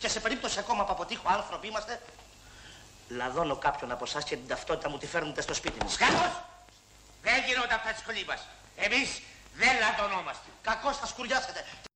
Και σε περίπτωση ακόμα που αποτύχω άνθρωποι είμαστε, λαδώνω κάποιον από εσάς και την ταυτότητα μου τη φέρνετε στο σπίτι μου. Σκάτος! Δεν γίνονται αυτά της κολύμπας. Εμείς δεν λαδωνόμαστε. Κακώς θα σκουριάσετε.